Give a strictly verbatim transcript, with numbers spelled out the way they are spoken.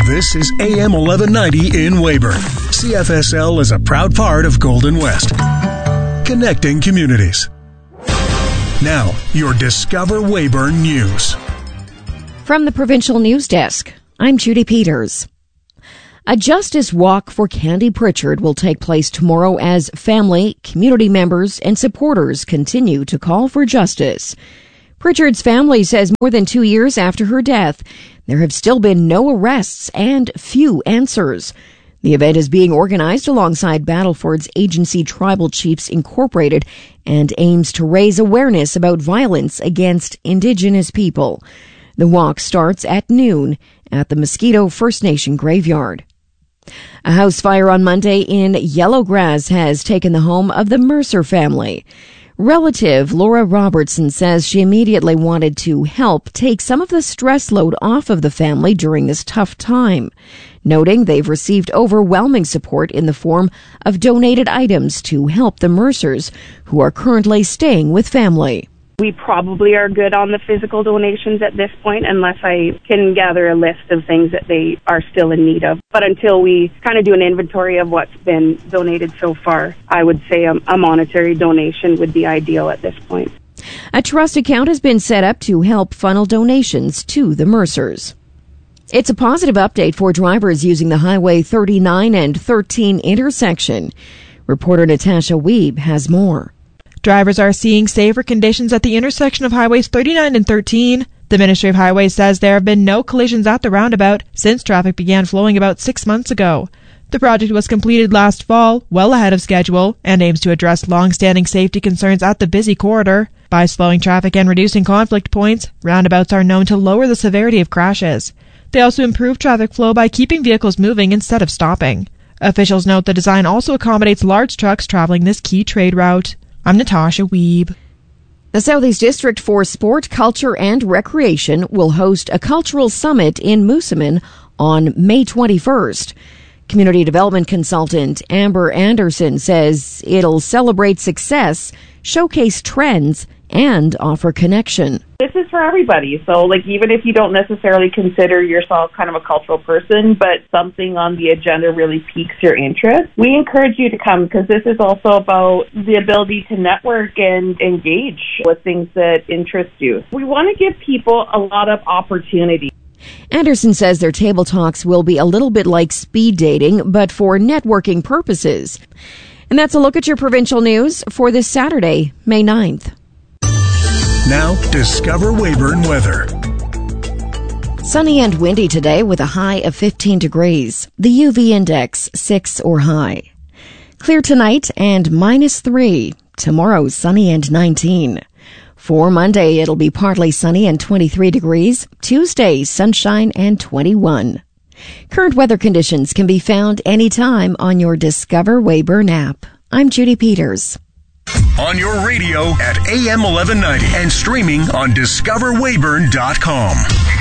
This is A M eleven ninety in Weyburn. C F S L is a proud part of Golden West. Connecting communities. Now, your Discover Weyburn News. From the Provincial News Desk, I'm Judy Peters. A Justice Walk for Candy Pritchard will take place tomorrow as family, community members, and supporters continue to call for justice. Pritchard's family says more than two years after her death, there have still been no arrests and few answers. The event is being organized alongside Battleford's agency Tribal Chiefs Incorporated and aims to raise awareness about violence against Indigenous people. The walk starts at noon at the Mosquito First Nation Graveyard. A house fire on Monday in Yellowgrass has taken the home of the Mercer family. Relative Laura Robertson says she immediately wanted to help take some of the stress load off of the family during this tough time, noting they've received overwhelming support in the form of donated items to help the Mercers, who are currently staying with family. We probably are good on the physical donations at this point, unless I can gather a list of things that they are still in need of. But until we kind of do an inventory of what's been donated so far, I would say a, a monetary donation would be ideal at this point. A trust account has been set up to help funnel donations to the Mercers. It's a positive update for drivers using the Highway thirty-nine and thirteen intersection. Reporter Natasha Weeb has more. Drivers are seeing safer conditions at the intersection of Highways thirty-nine and thirteen. The Ministry of Highways says there have been no collisions at the roundabout since traffic began flowing about six months ago. The project was completed last fall, well ahead of schedule, and aims to address long-standing safety concerns at the busy corridor. By slowing traffic and reducing conflict points, roundabouts are known to lower the severity of crashes. They also improve traffic flow by keeping vehicles moving instead of stopping. Officials note the design also accommodates large trucks traveling this key trade route. I'm Natasha Weeb. The Southeast District for Sport, Culture and Recreation will host a cultural summit in Moosomin on May twenty-first. Community development consultant Amber Anderson says it'll celebrate success, showcase trends, and offer connection. This is for everybody. So, like, even if you don't necessarily consider yourself kind of a cultural person, but something on the agenda really piques your interest, we encourage you to come, because this is also about the ability to network and engage with things that interest you. We want to give people a lot of opportunity. Anderson says their table talks will be a little bit like speed dating, but for networking purposes. And that's a look at your provincial news for this Saturday, May ninth. Now, Discover Weyburn weather. Sunny and windy today with a high of fifteen degrees. The U V index six or high. Clear tonight and minus three. Tomorrow, sunny and nineteen. For Monday, it'll be partly sunny and twenty-three degrees. Tuesday, sunshine and twenty-one. Current weather conditions can be found anytime on your Discover Weyburn app. I'm Judy Peters. On your radio at A M eleven ninety and streaming on discover weyburn dot com.